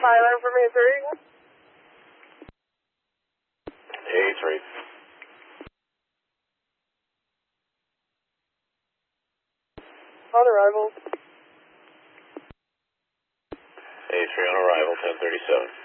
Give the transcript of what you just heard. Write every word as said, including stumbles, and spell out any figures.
Tyler from A three. A three. On arrival. A three on arrival, ten thirty-seven.